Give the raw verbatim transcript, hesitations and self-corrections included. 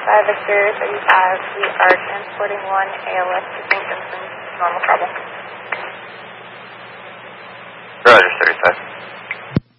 five Victor thirty-five, we are transporting one A L S to Saint Vincent, normal trouble. Roger, thirty-five.